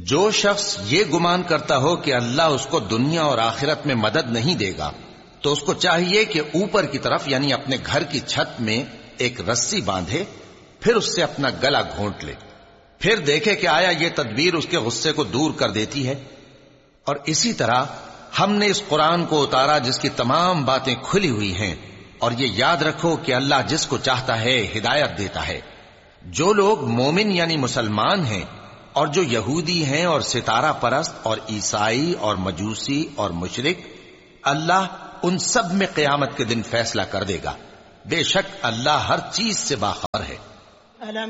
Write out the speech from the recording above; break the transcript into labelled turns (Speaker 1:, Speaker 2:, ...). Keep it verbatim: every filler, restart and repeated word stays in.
Speaker 1: जो शख्स ये गुमान करता हो कि अल्लाह उसको दुनिया और आखिरत में मदद नहीं देगा, तो उसको चाहिए कि ऊपर की तरफ यानी अपने घर की छत में एक रस्सी बांधे, फिर उससे अपना गला घोंट ले, फिर देखे कि आया ये तदबीर उसके गुस्से को दूर कर देती है। और इसी तरह हमने इस कुरान को उतारा जिसकी तमाम बातें खुली हुई हैं। और ये याद रखो कि अल्लाह जिसको चाहता है हिदायत देता है। जो लोग मोमिन यानी मुसलमान हैं और जो यहूदी हैं और सितारा परस्त और ईसाई और मजूसी और मुशरिक, अल्लाह उन सब में क़यामत के दिन फैसला कर देगा। बेशक अल्लाह हर चीज से बाखबर है।